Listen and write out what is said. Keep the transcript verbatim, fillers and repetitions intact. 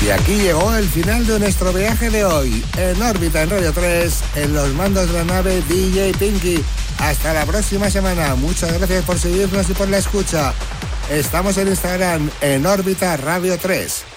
Y aquí llegó el final de nuestro viaje de hoy. En órbita en Radio tres, en los mandos de la nave D J Pinky. Hasta la próxima semana. Muchas gracias por seguirnos y por la escucha. Estamos en Instagram en órbita Radio tres.